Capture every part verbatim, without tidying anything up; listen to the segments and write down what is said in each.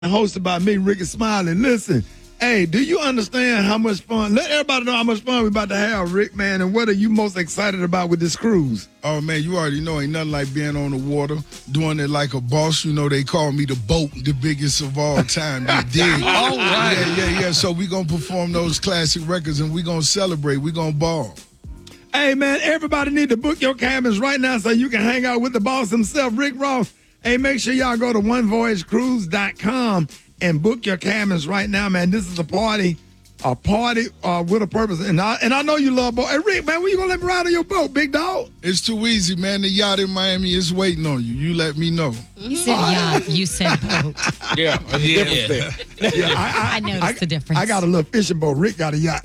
hosted by me, Ricky Smiley. Listen, hey, do you understand how much fun? Let everybody know how much fun we're about to have, Rick, man, and what are you most excited about with this cruise? Oh, man, you already know ain't nothing like being on the water, doing it like a boss. You know, they call me the boat, the biggest of all time. They dig. All right. Yeah, yeah, yeah. So we going to perform those classic records, and we going to celebrate. we going to ball. Hey, man, everybody need to book your cabins right now so you can hang out with the boss himself, Rick Ross. Hey, make sure y'all go to one voyage cruise dot com and book your cabins right now, man. This is a party, a party uh, with a purpose. And I, and I know you love boat. Hey, Rick, man, when you going to let me ride on your boat, big dog? It's too easy, man. The yacht in Miami is waiting on you. You let me know. You said yacht, you said boat. Yeah, there's a Yeah. difference there. Yeah, I, I noticed the difference. I got a little fishing boat. Rick got a yacht.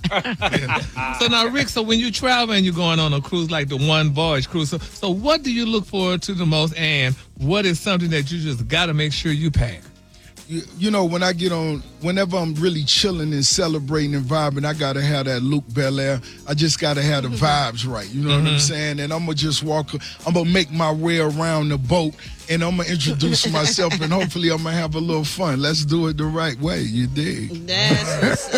So now, Rick, so when you travel and you're going on a cruise like the One Voyage cruise, so, so what do you look forward to the most, and what is something that you just got to make sure you pack? You, you know, when I get on, whenever I'm really chilling and celebrating and vibing, I got to have that Luke Belair. I just got to have the vibes right. You know Mm-hmm. what I'm saying? And I'm going to just walk, I'm going to make my way around the boat, and I'm going to introduce myself, and hopefully I'm going to have a little fun. Let's do it the right way. You dig? That's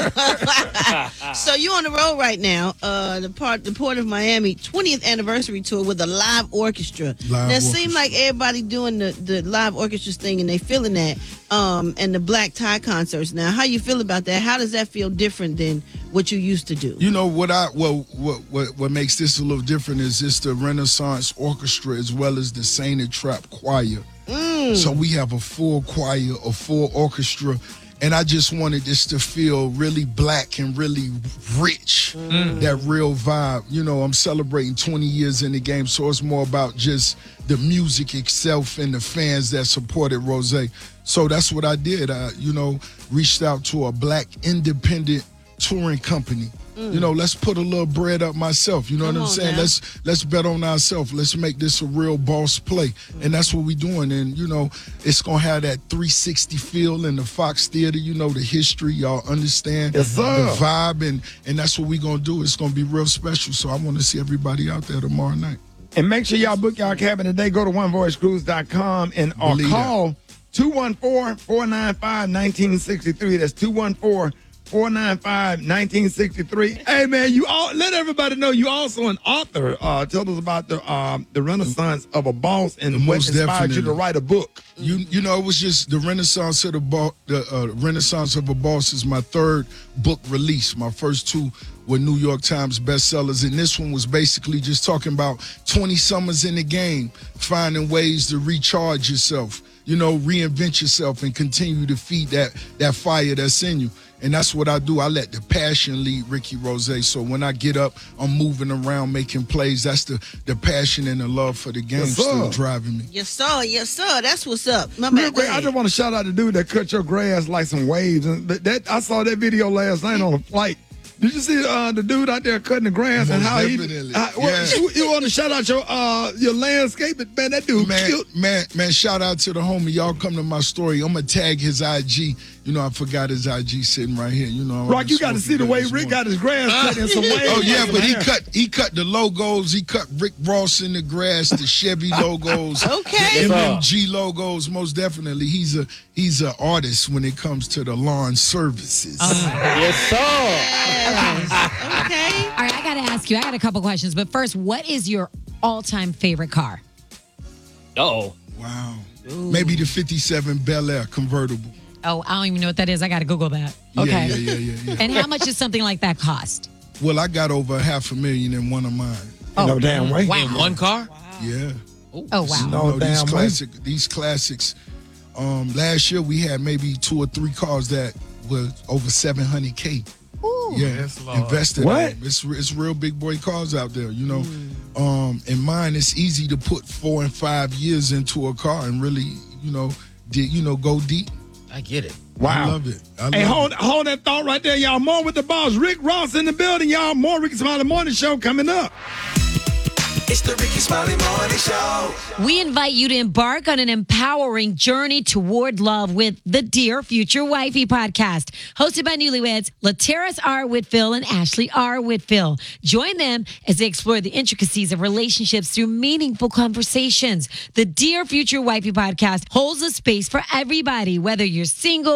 what's so you on the road right now. Uh, the part, the Port of Miami twentieth anniversary tour with a live orchestra. Live now it orchestra. seems like everybody doing the, the live orchestra thing and they feeling that. Um, and the black tie concerts. Now, how you feel about that? How does that feel different than what you used to do? You know what I well what what what makes this a little different is it's the Renaissance Orchestra as well as the Sainted Trap Choir. So we have a full choir, a full orchestra, and I just wanted this to feel really black and really rich. That real vibe. You know, I'm celebrating twenty years in the game, so it's more about just the music itself and the fans that supported Rose. So that's what I did. I, you know, reached out to a black independent touring company. You know, let's put a little bread up myself. You know Come what I'm on saying? now. Let's let's bet on ourselves. Let's make this a real boss play. And that's what we're doing. And, you know, it's going to have that three sixty feel in the Fox Theater. You know, the history. Y'all understand Yes, sir. the vibe. And, and that's what we're going to do. It's going to be real special. So I want to see everybody out there tomorrow night. And make sure y'all book y'all cabin today. Go to one voyage cruise dot com and or Believe call two one four, four nine five, one nine six three. That's two one four, four nine five, one nine six three. Hey, man, you all let everybody know you also an author. Uh, tell us about the um, the Renaissance of a Boss and what Most inspired you to definitely. write a book. You you know, it was just the Renaissance of the bo- the uh, Renaissance of a Boss is my third book release. My first two were New York Times bestsellers, and this one was basically just talking about twenty summers in the game, finding ways to recharge yourself, you know, reinvent yourself and continue to feed that that fire that's in you. And that's what I do. I let the passion lead Ricky Rose. So when I get up, I'm moving around, making plays. That's the the passion and the love for the game Yes, sir. still driving me. Yes, sir. Yes, sir. That's what's up. My Real man, quick, I just want to shout out the dude that cut your grass like some waves. And that, that I saw that video last night on a flight. Did you see uh, the dude out there cutting the grass and Most how definitely. he? Uh, well, Yeah. you, you want to shout out your uh, your landscaping, man? That dude Man, killed. man, man, shout out to the homie. Y'all come to my story. I'm going to tag his I G. You know, I forgot his I G sitting right here. You know, Rock, you got to see the way Rick got his grass cut in some waves. Oh yeah, like but he that. cut he cut the logos. He cut Rick Ross in the grass, the Chevy logos, Okay. the M M G logos. Most definitely, he's a he's an artist when it comes to the lawn services. Yes. Uh-huh. Okay. All right, I got to ask you. I got a couple questions, but first, what is your all-time favorite car? Oh. Wow, maybe the fifty-seven Bel Air convertible. Oh, I don't even know what that is. I got to Google that. Okay. Yeah, yeah, yeah, yeah, yeah. And how much does something like that cost? Well, I got over half a million in one of mine. No damn way. Wow. In one car? Yeah. Oh, wow. No You know, these damn way. classic, these classics. Um, last year we had maybe two or three cars that were over seven hundred K. Ooh. Yeah, Yes, Lord. invested. What? In them. It's it's real big boy cars out there. You know, um, in mine it's easy to put four and five years into a car and really, you know, did you know go deep. I get it. I Wow. love it. I love Hey, hold, it. hold that thought right there, y'all. More with the boss. Rick Ross in the building, y'all. More Ricky Smiley Morning Show coming up. It's the Ricky Smiley Morning Show. We invite you to embark on an empowering journey toward love with the Dear Future Wifey podcast, hosted by newlyweds Lateris R. Whitfield and Ashley R. Whitfield. Join them as they explore the intricacies of relationships through meaningful conversations. The Dear Future Wifey podcast holds a space for everybody, whether you're single,